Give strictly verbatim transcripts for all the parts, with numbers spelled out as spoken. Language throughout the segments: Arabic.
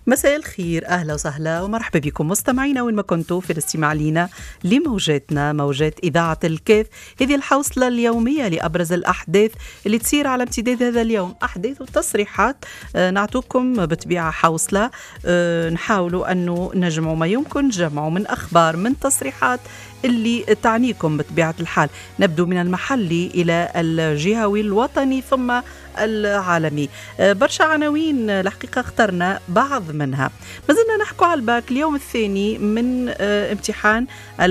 مساء الخير، أهلا وسهلا ومرحبا بكم مستمعينا وين ما كنتوا في الاستماع لنا لموجاتنا موجات إذاعة الكاف. هذه الحوصلة اليومية لأبرز الأحداث اللي تصير على امتداد هذا اليوم، أحداث وتصريحات. آه نعطوكم بطبيعة حوصلة، آه نحاولوا أنه نجمعوا ما يمكن جمعوا من أخبار من تصريحات اللي تعنيكم بطبيعة الحال. نبدو من المحلي إلى الجهوي الوطني ثم العالمي. برشا عناوين الحقيقة اخترنا بعض منها. ما زلنا نحكوا على الباك، اليوم الثاني من امتحان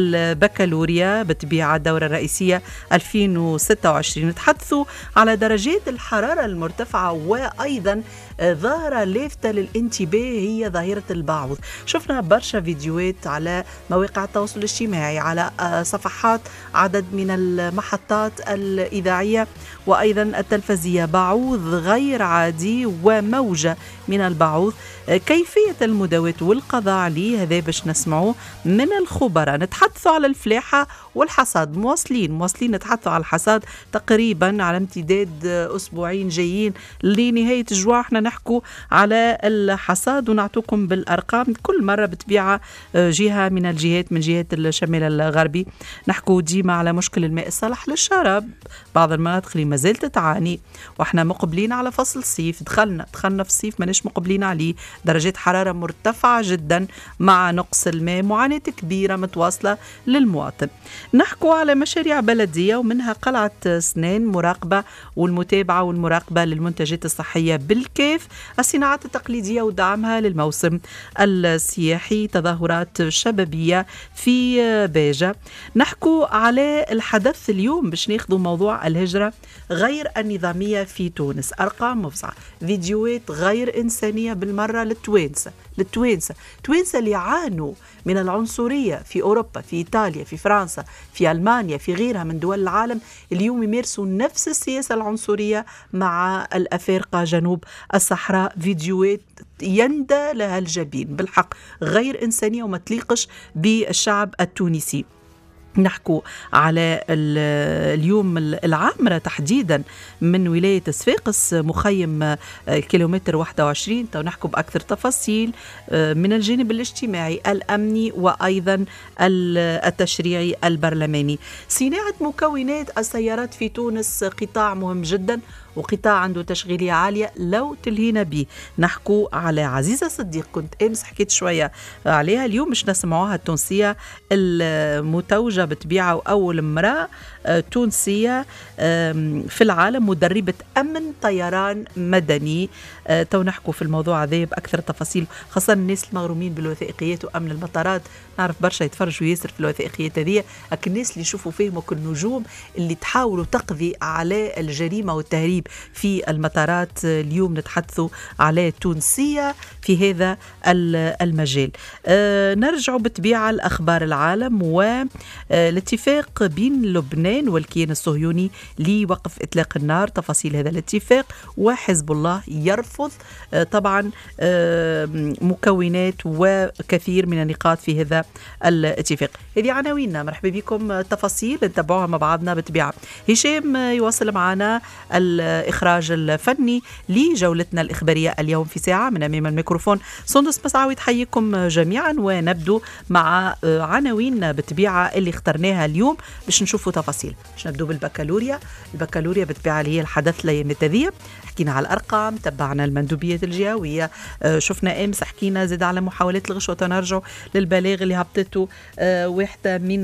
البكالوريا بطبيعة الدورة الرئيسية ألفين وستة وعشرين. نتحدثوا على درجات الحرارة المرتفعة وأيضا ظاهرة لافتة للانتباه هي ظاهرة البعوض. شفنا برشا فيديوهات على مواقع التواصل الاجتماعي، على صفحات عدد من المحطات الإذاعية وأيضا التلفزية، بعوض غير عادي وموجة من البعوض. كيفية المداواة والقضاء عليه هذا باش نسمعوه من الخبراء. نتحدثوا على الفلاحة والحصاد، مواصلين مواصلين نتحدثوا على الحصاد تقريبا على امتداد أسبوعين جايين لنهاية الجوع. احنا نحكوا على الحصاد ونعطوكم بالأرقام كل مرة بتبيع جهة من الجهات من جهات الشمال الغربي. نحكوا ديما على مشكل الماء الصالح للشراب، بعض المناطق اللي ما زالت تعاني، واحنا مقبلين على فصل الصيف. دخلنا دخلنا في الصيف ماناش مقبلين عليه، درجات حرارة مرتفعة جدا مع نقص الماء، معاناة كبيرة متواصلة للمواطن. نحكوا على مشاريع بلدية ومنها قلعة سنان، مراقبة والمتابعة والمراقبة للمنتجات الصحية بالكيف، الصناعات التقليدية ودعمها للموسم السياحي، تظاهرات شبابية في باجة. نحكوا على الحدث اليوم باش ناخذوا موضوع الهجرة غير النظامية في تونس، أرقام مفزعة، فيديوهات غير إنسانية بالمرة للتوانسة للتوانسة توانسة اللي عانوا من العنصرية في أوروبا، في إيطاليا، في فرنسا، في ألمانيا، في غيرها من دول العالم. اليوم يمارسوا نفس السياسة العنصرية مع الأفارقة جنوب الصحراء. فيديوهات يندى لها الجبين، بالحق غير إنسانية وما تليقش بالشعب التونسي. نحكوا على اليوم العامرة تحديدا من ولاية صفاقس، مخيم كيلومتر واحد وعشرين. نحكوا بأكثر تفاصيل من الجانب الاجتماعي الأمني وأيضا التشريعي البرلماني. صناعة مكونات السيارات في تونس قطاع مهم جدا وقطاع عنده تشغيلية عالية لو تلهينا به. نحكوا على عزيزة صديق، كنت أمس حكيت شوية عليها، اليوم مش نسمعوها، التونسية المتوجة بتبيعها وأول امرأة تونسية في العالم مدربة أمن طيران مدني. تو نحكوا في الموضوع هذا بأكثر تفاصيل، خاصة الناس المغرومين بالوثائقيات وأمن المطارات. نعرف برشا يتفرجوا ياسر في الوثائقيات هذه، لكن الناس اللي يشوفوا فيهم النجوم اللي تحاولوا تقضي على الجريمة والتهريب في المطارات. اليوم نتحدثوا على تونسية في هذا المجال. أه نرجع بطبيعة الأخبار العالم والاتفاق بين لبنان والكيان الصهيوني لوقف إطلاق النار. تفاصيل هذا الاتفاق، وحزب الله يرفض أه طبعا أه مكونات وكثير من النقاط في هذا الاتفاق. هذه عناويننا، مرحبا بكم، تفاصيل نتبعوها مع بعضنا بطبيعة. هشام يواصل معنا الإخراج الفني لجولتنا الإخبارية اليوم في ساعة من أمام الميكروفون. سندس مسعوي تحييكم جميعا، ونبدو مع عناوين بطبيعة اللي اخترناها اليوم باش نشوفوا تفاصيل. باش نبدو بالبكالوريا. البكالوريا بطبيعة هي الحدث الأيام التالية. حكينا على الأرقام، تبعنا المندوبيات الجهوية، شفنا أمس حكينا زاد على محاولات الغش، وتنرجع للبلاغ اللي هبطته واحدة من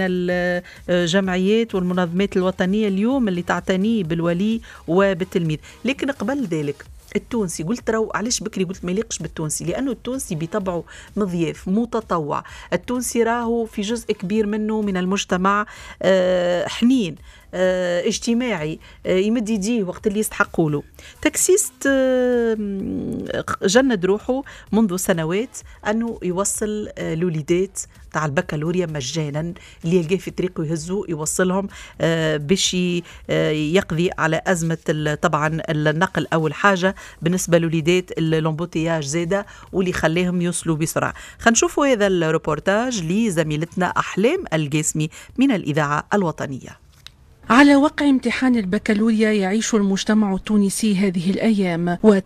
الجمعيات والمنظمات الوطنية اليوم اللي تعتني بالولي وبالتلميذ. لكن قبل ذلك التونسي، قلت رو علاش بكري قلت ما يليقش بالتونسي، لأنه التونسي بطبعه مضياف متطوع. التونسي راهو في جزء كبير منه من المجتمع حنين اه اجتماعي، اه يمد يديه وقت اللي يستحقوا له. تكسيست اه جند روحه منذ سنوات أنه يوصل اه لوليدات تاع البكالوريا مجانا، اللي يلقاه في طريقه يهزه يوصلهم اه باش اه يقضي على أزمة طبعا النقل. أول حاجة بالنسبة لوليدات اللومبوتياج زادة واللي خليهم يوصلوا بسرعة. خنشوفوا هذا الروبورتاج لزميلتنا أحلام القاسمي من الإذاعة الوطنية. على وقع امتحان البكالوريا يعيش المجتمع التونسي هذه الأيام،